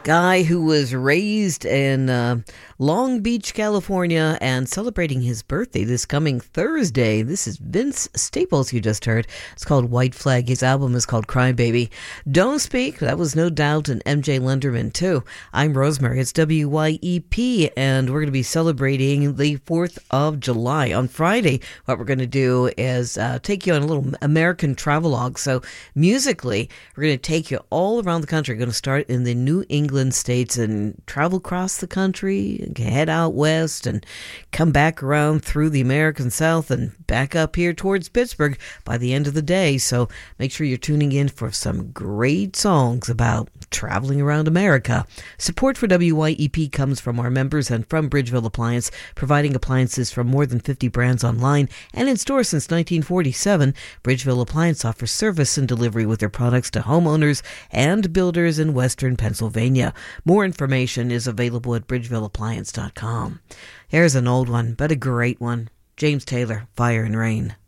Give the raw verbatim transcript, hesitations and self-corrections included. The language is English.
guy who was raised in uh, Long Beach, California, and celebrating his birthday this coming Thursday. This is Vince Staples you just heard. It's called White Flag. His album is called Cry Baby. Don't Speak, that was No Doubt, and M J Lenderman too. I'm Rosemary. It's W Y E P, and we're going to be celebrating the fourth of July. On Friday, what we're going to do is uh, take you on a little American travelogue. So musically, we're going to take you all around the country. We're going to start in the New England states and travel across the country, head out west and come back around through the American South and back up here towards Pittsburgh by the end of the day. So make sure you're tuning in for some great songs about traveling around America. Support for W Y E P comes from our members and from Bridgeville Appliance, providing appliances from more than fifty brands online and in store since nineteen forty-seven. Bridgeville Appliance offers service and delivery with their products to homeowners and builders in Western Pennsylvania. More information is available at bridgeville appliance dot com. Here's an old one, but a great one. James Taylor, Fire and Rain.